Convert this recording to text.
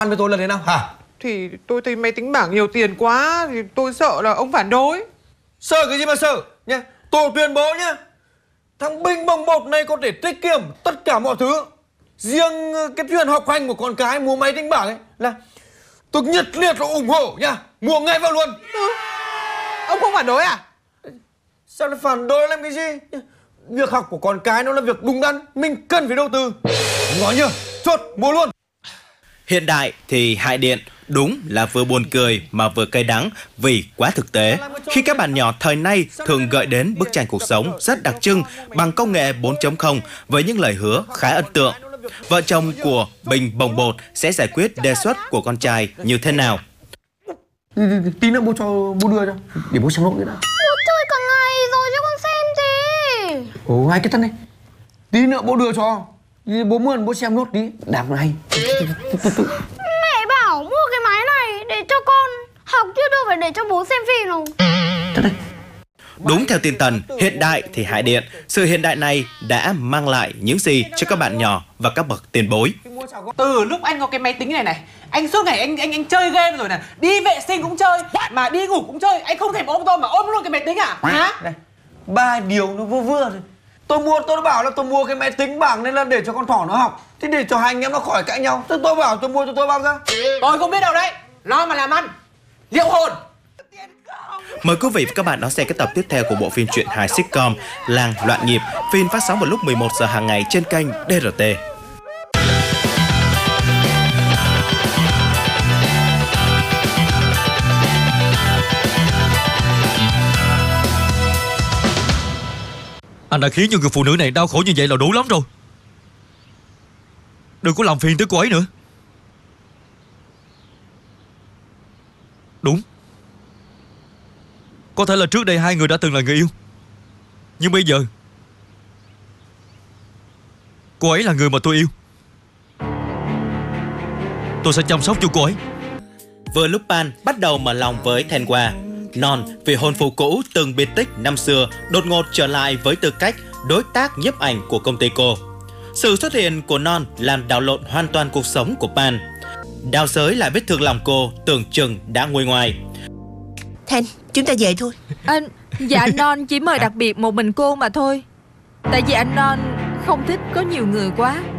Ăn với tôi là thế nào hả? Thì tôi thấy máy tính bảng nhiều tiền quá, thì tôi sợ là ông phản đối. Sợ cái gì mà sợ nhá. Tôi tuyên bố nhá, thằng Binh Bồng Bột này có thể tiết kiệm tất cả mọi thứ. Riêng cái chuyện học hành của con cái mua máy tính bảng ấy là tôi nhiệt liệt là ủng hộ nha, mua ngay vào luôn. Ông không phản đối à? Sao lại phản đối làm cái gì? Việc học của con cái nó là việc đúng đắn, mình cần phải đầu tư. Nói nhá, chốt mua luôn. Hiện đại thì hại điện, đúng là vừa buồn cười mà vừa cay đắng vì quá thực tế. Khi các bạn nhỏ thời nay thường gợi đến bức tranh cuộc sống rất đặc trưng bằng công nghệ 4.0 với những lời hứa khá ấn tượng. Vợ chồng của Bình Bồng Bột sẽ giải quyết đề xuất của con trai như thế nào? Tí nữa bố đưa cho, để bố xem nốt nữa đã. Bố chơi cả ngày rồi cho con xem gì. Ồ, hai cái thân này. Tí nữa bố đưa cho. Bố mượn bố xem nốt tí, đạp này. Mẹ bảo mua cái máy này để cho con học chứ đâu phải để cho bố xem phim đâu. Thật đấy. Đúng theo tinh thần hiện đại thì hại điện, sự hiện đại này đã mang lại những gì cho các bạn nhỏ và các bậc tiền bối? Từ lúc anh có cái máy tính này này, anh suốt ngày anh chơi game rồi này, đi vệ sinh cũng chơi, mà đi ngủ cũng chơi, anh không thèm ôm tôi mà ôm luôn cái máy tính à? Hả? Này, ba điều nó vừa vừa thôi. Tôi đã bảo là tôi mua cái máy tính bảng nên là để cho con thỏ nó học. Thế để cho hai anh em nó khỏi cãi nhau. Thế tôi bảo tôi mua cho tôi bao ra. Tôi không biết đâu đấy, lo mà làm ăn. Liệu hồn. Mời quý vị và các bạn đón xem cái tập tiếp theo của bộ phim truyện hài sitcom Làng Loạn Nhịp. Phim phát sóng vào lúc 11 giờ hàng ngày trên kênh DRT. Anh đã khiến cho người phụ nữ này đau khổ như vậy là đủ lắm rồi. Đừng có làm phiền tới cô ấy nữa. Đúng, có thể là trước đây hai người đã từng là người yêu, nhưng bây giờ cô ấy là người mà tôi yêu. Tôi sẽ chăm sóc cho cô ấy. Vừa lúc Pan bắt đầu mở lòng với Thenwa, Non vì hôn phu cũ từng biệt tích năm xưa đột ngột trở lại với tư cách đối tác nhiếp ảnh của công ty cô. Sự xuất hiện của Non làm đảo lộn hoàn toàn cuộc sống của Pan. Đào Sới lại vết thương lòng cô tưởng chừng đã nguôi ngoai. Thanh, chúng ta về thôi. Dạ anh Non chỉ mời đặc biệt một mình cô mà thôi. Tại vì anh Non không thích có nhiều người quá.